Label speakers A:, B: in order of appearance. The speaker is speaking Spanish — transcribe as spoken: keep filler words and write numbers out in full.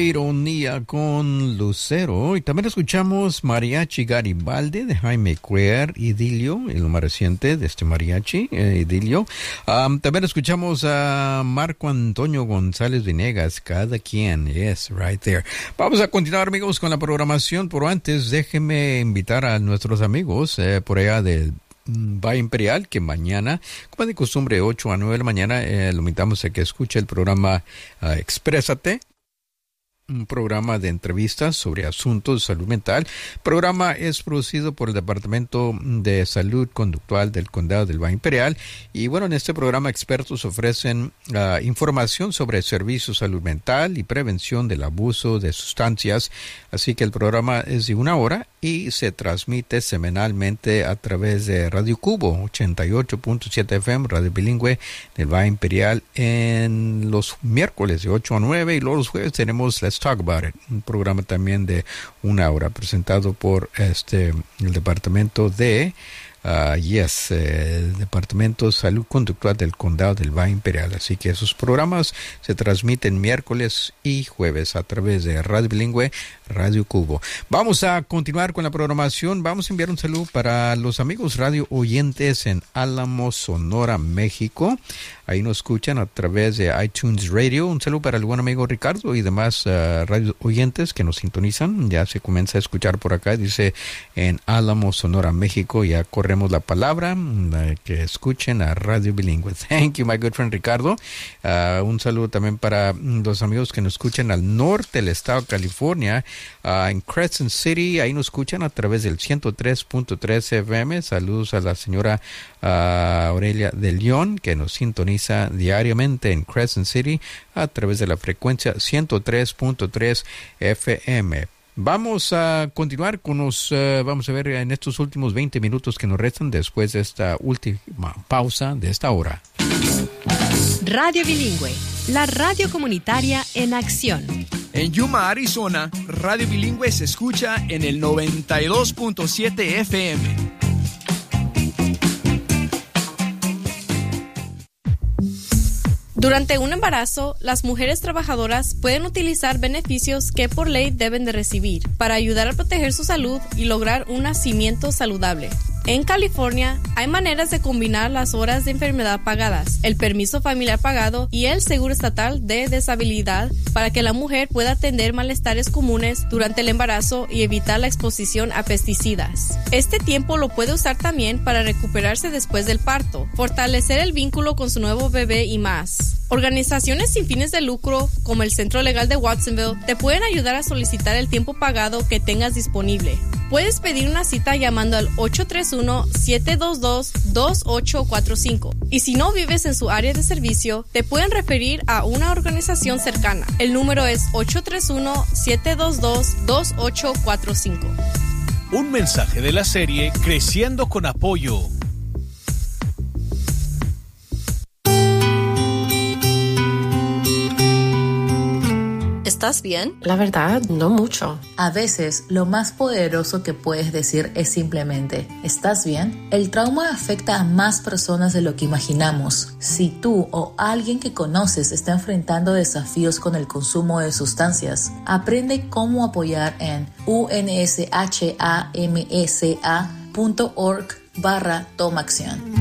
A: Ironía con Lucero. Y también escuchamos Mariachi Garibaldi de Jaime Cuer, Idilio, el más reciente de este mariachi, eh, Idilio. Um, también escuchamos a Marco Antonio González Venegas, Cada Quien. Yes, right there. Vamos a continuar, amigos, con la programación, pero antes déjenme invitar a nuestros amigos eh, por allá del Valle Imperial, que mañana, como de costumbre, de ocho a nueve de la mañana, eh, lo invitamos a que escuche el programa uh, Exprésate, un programa de entrevistas sobre asuntos de salud mental. El programa es producido por el Departamento de Salud Conductual del Condado del Valle Imperial. Y bueno, en este programa expertos ofrecen uh, información sobre servicios de salud mental y prevención del abuso de sustancias. Así que el programa es de una hora y se transmite semanalmente a través de Radio Cubo ochenta y ocho punto siete F M, radio bilingüe del Valle Imperial, en los miércoles de ocho a nueve, y luego los jueves tenemos Let's Talk About It, un programa también de una hora presentado por este el Departamento de Uh, yes, eh, el Departamento de Salud Conductual del Condado del Valle Imperial. Así que esos programas se transmiten miércoles y jueves a través de Radio Bilingüe, Radio Cubo. Vamos a continuar con la programación. Vamos a enviar un saludo para los amigos radio oyentes en Álamo, Sonora, México. Ahí nos escuchan a través de iTunes Radio. Un saludo para el buen amigo Ricardo y demás uh, radio oyentes que nos sintonizan. Ya se comienza a escuchar por acá. Dice en Álamo, Sonora, México. Ya corremos la palabra. Uh, que escuchen a Radio Bilingüe. Thank you, my good friend Ricardo. Uh, un saludo también para los amigos que nos escuchan al norte del estado de California. Uh, en Crescent City. Ahí nos escuchan a través del ciento tres punto tres F M. Saludos a la señora uh, Aurelia de León, que nos sintoniza diariamente en Crescent City a través de la frecuencia ciento tres punto tres F M. Vamos a continuar con los, uh, vamos a ver en estos últimos veinte minutos que nos restan después de esta última pausa de esta hora.
B: Radio Bilingüe, la radio comunitaria en acción.
C: En Yuma, Arizona, Radio Bilingüe se escucha en el noventa y dos punto siete F M.
D: Durante un embarazo, las mujeres trabajadoras pueden utilizar beneficios que por ley deben de recibir para ayudar a proteger su salud y lograr un nacimiento saludable. En California, hay maneras de combinar las horas de enfermedad pagadas, el permiso familiar pagado y el seguro estatal de deshabilidad para que la mujer pueda atender malestares comunes durante el embarazo y evitar la exposición a pesticidas. Este tiempo lo puede usar también para recuperarse después del parto, fortalecer el vínculo con su nuevo bebé y más. Organizaciones sin fines de lucro, como el Centro Legal de Watsonville, te pueden ayudar a solicitar el tiempo pagado que tengas disponible. Puedes pedir una cita llamando al ocho tres uno, siete dos dos, dos ocho cuatro cinco. Y si no vives en su área de servicio, te pueden referir a una organización cercana. El número es ocho tres uno, siete dos dos, dos ocho cuatro cinco.
E: Un mensaje de la serie Creciendo con Apoyo.
F: ¿Estás bien?
G: La verdad, no mucho.
F: A veces, lo más poderoso que puedes decir es simplemente, ¿estás bien? El trauma afecta a más personas de lo que imaginamos. Si tú o alguien que conoces está enfrentando desafíos con el consumo de sustancias, aprende cómo apoyar en unshamsa punto org barra toma acción.